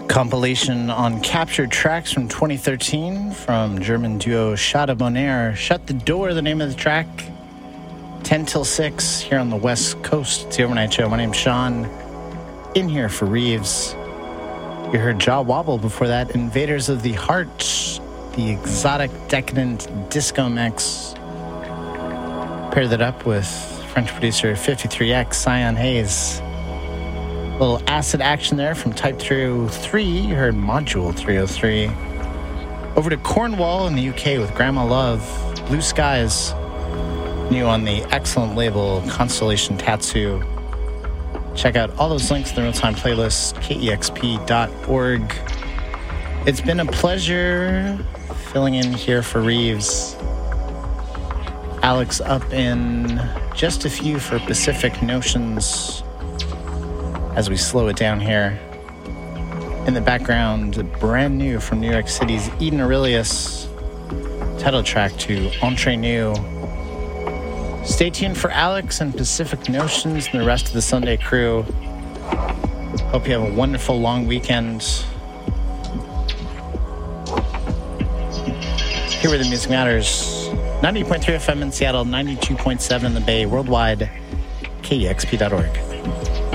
Compilation on captured tracks from 2013 from German duo Shada Bonaire. Shut the Door, the name of the track. 10 till 6 here on the West Coast. It's the Overnight Show. My name's Sean. In here for Reeves. You heard Jaw Wobble before that. Invaders of the Heart. The exotic, decadent disco mix. Paired that up with French producer 53X, Cyan Hayes. A little acid action there from Type 303. You heard Module 303. Over to Cornwall in the UK with Grandma Love. Blue Skies. New on the excellent label Constellation Tatsu. Check out all those links in the real-time playlist, kexp.org. It's been a pleasure filling in here for Reeves. Alex up in just a few for Pacific Notions. As we slow it down here. In the background, brand new from New York City's Eden Aurelius, title track to Entre Nous. Stay tuned for Alex and Pacific Notions and the rest of the Sunday crew. Hope you have a wonderful long weekend. Here where the music matters. 90.3 FM in Seattle, 92.7 in the Bay, worldwide, kexp.org.